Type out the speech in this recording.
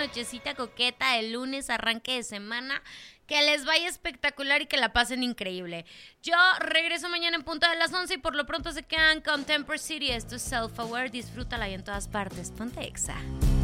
nochecita coqueta, el lunes, arranque de semana. Que les vaya espectacular y que la pasen increíble. Yo regreso mañana en punto de las 11 y por lo pronto se quedan con Temper City. Esto es Self Aware, disfrútala y en todas partes. Ponte Exa.